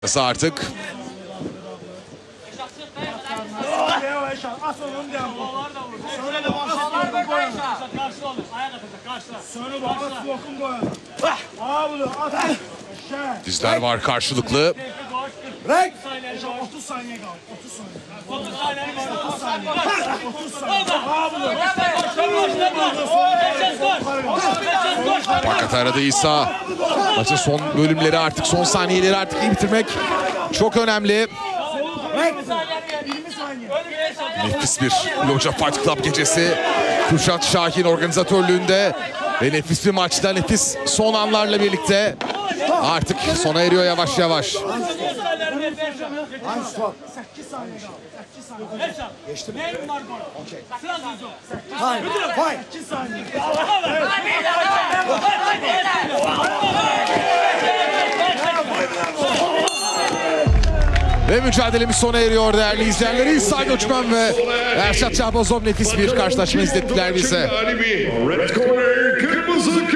Artık dizler var karşılıklı. 30 saniye kaldı. 30 saniye. 30 saniye. Fakat arada İsa. Maçın son bölümleri artık, son saniyeleri artık iyi bitirmek çok önemli. 20 saniye. Nefis bir Loca Fight Club gecesi. Kürşat Şahin organizatörlüğünde ve nefis bir maçta, nefis son anlarla birlikte artık sona eriyor yavaş yavaş. 8 saniye kaldı. 8 saniye. Geçti mi? Okey. Hayır. Hayır. 8 saniye. Ve mücadelemiz sona eriyor değerli izleyenler. İsa Göçmen ve Erşat Şahbazov nefis bir karşılaşma izlettiler bize. Red corner, kırmızı